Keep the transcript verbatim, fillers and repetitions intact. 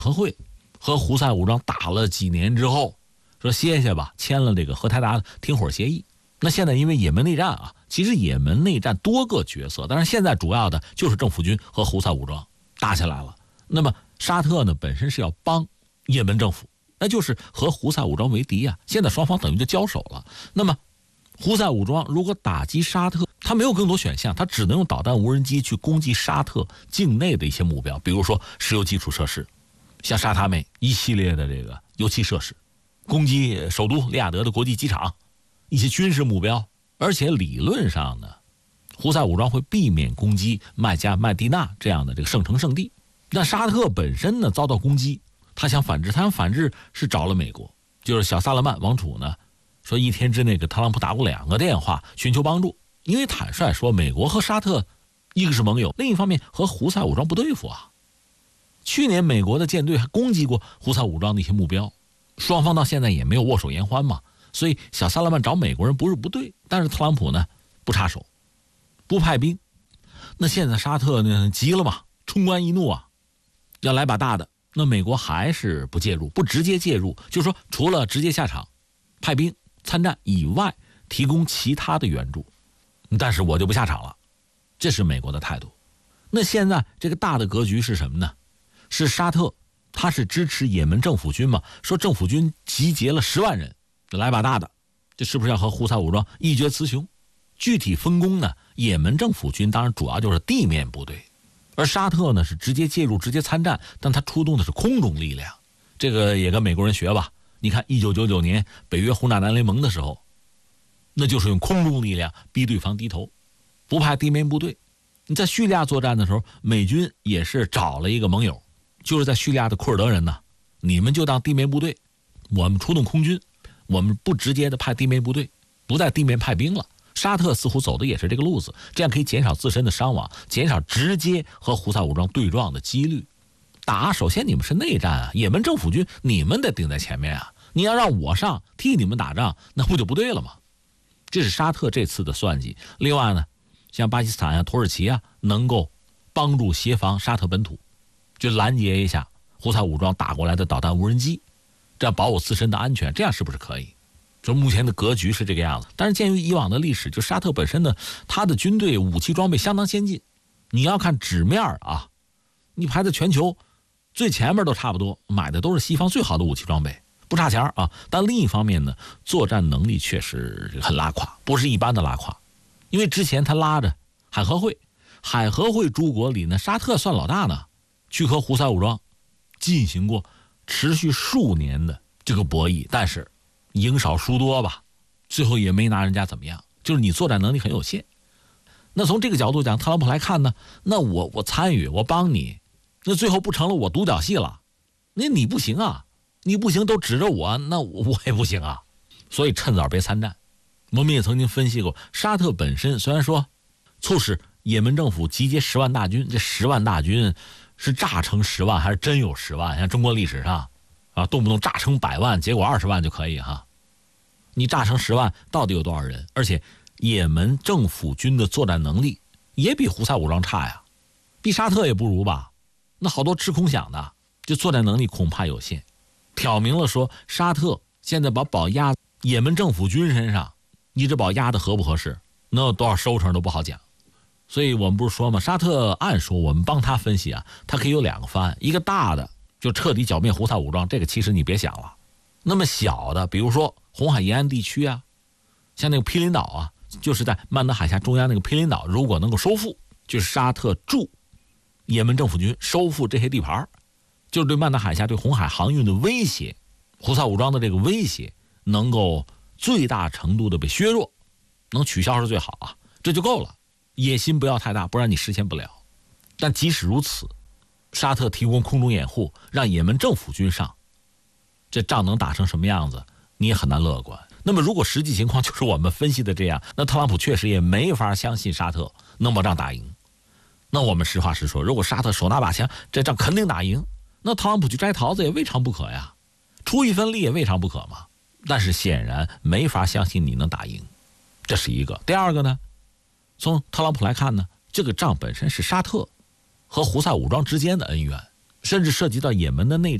和会和胡塞武装打了几年之后，说歇歇吧，签了这个和台达停火协议。那现在因为也门内战啊，其实也门内战多个角色，但是现在主要的就是政府军和胡塞武装打起来了。那么沙特呢本身是要帮也门政府，那就是和胡塞武装为敌啊。现在双方等于就交手了。那么胡塞武装如果打击沙特，他没有更多选项，他只能用导弹无人机去攻击沙特境内的一些目标，比如说石油基础设施，像沙塔美一系列的这个油气设施，攻击首都利雅得的国际机场，一些军事目标。而且理论上呢，胡塞武装会避免攻击麦加、麦地那这样的这个圣城圣地。但沙特本身呢遭到攻击，他想反制，他想反制是找了美国，就是小萨勒曼王储呢说一天之内给特朗普打过两个电话寻求帮助。因为坦率说，美国和沙特一个是盟友，另一方面和胡塞武装不对付啊。去年美国的舰队还攻击过胡塞武装的一些目标，双方到现在也没有握手言欢嘛。所以小萨勒曼找美国人不是不对，但是特朗普呢不插手，不派兵。那现在沙特呢急了嘛，冲冠一怒啊，要来把大的。那美国还是不介入，不直接介入，就是说除了直接下场派兵参战以外，提供其他的援助，但是我就不下场了，这是美国的态度。那现在这个大的格局是什么呢？是沙特他是支持也门政府军嘛，说政府军集结了十万人来把大的，这是不是要和胡塞武装一决雌雄？具体分工呢，也门政府军当然主要就是地面部队，而沙特呢是直接介入直接参战，但他出动的是空中力量。这个也跟美国人学吧，你看一九九九年北约轰炸南联盟的时候，那就是用空中力量逼对方低头，不派地面部队。你在叙利亚作战的时候，美军也是找了一个盟友，就是在叙利亚的库尔德人呢，你们就当地面部队，我们出动空军，我们不直接的派地面部队，不在地面派兵了。沙特似乎走的也是这个路子，这样可以减少自身的伤亡，减少直接和胡塞武装对撞的几率。打首先你们是内战啊，也门政府军你们得顶在前面啊，你要让我上替你们打仗，那不就不对了吗？这是沙特这次的算计。另外呢，像巴基斯坦啊、土耳其啊，能够帮助协防沙特本土，就拦截一下胡塞武装打过来的导弹无人机，这样保我自身的安全，这样是不是可以？这目前的格局是这个样子。但是鉴于以往的历史，就沙特本身呢，他的军队武器装备相当先进，你要看纸面啊，你排在全球最前面都差不多，买的都是西方最好的武器装备，不差钱啊。但另一方面呢，作战能力确实很拉胯，不是一般的拉胯。因为之前他拉着海合会，海合会诸国里呢，沙特算老大呢，去和胡塞武装进行过持续数年的这个博弈，但是赢少输多吧，最后也没拿人家怎么样，就是你作战能力很有限。那从这个角度讲，特朗普来看呢，那我我参与，我帮你，那最后不成了我独角戏了，那你不行啊，你不行都指着我，那我我也不行啊。所以趁早别参战。我们也曾经分析过，沙特本身虽然说促使也门政府集结十万大军，这十万大军是炸成十万还是真有十万？像中国历史上啊，动不动炸成百万，结果二十万就可以哈。你炸成十万，到底有多少人？而且也门政府军的作战能力也比胡塞武装差呀，比沙特也不如吧？那好多吃空饷的，这作战能力恐怕有限，挑明了说沙特现在把宝压也门政府军身上，你这宝压的合不合适？能有多少收成都不好讲。所以我们不是说吗？沙特按说我们帮他分析啊，他可以有两个方案，一个大的就彻底剿灭胡塞武装，这个其实你别想了。那么小的，比如说红海沿岸地区啊，像那个毗邻岛啊，就是在曼德海峡中央那个毗邻岛，如果能够收复，就是沙特驻也门政府军收复这些地盘，就是对曼德海峡对红海航运的威胁，胡塞武装的这个威胁能够最大程度的被削弱，能取消是最好啊，这就够了。野心不要太大，不然你实现不了。但即使如此，沙特提供空中掩护，让也门政府军上，这仗能打成什么样子，你也很难乐观。那么如果实际情况就是我们分析的这样，那特朗普确实也没法相信沙特能把仗打赢。那我们实话实说，如果沙特手拿把枪，这仗肯定打赢，那特朗普去摘桃子也未尝不可呀，出一份力也未尝不可嘛。但是显然没法相信你能打赢，这是一个。第二个呢，从特朗普来看呢，这个仗本身是沙特和胡塞武装之间的恩怨， 甚至涉及到也门的内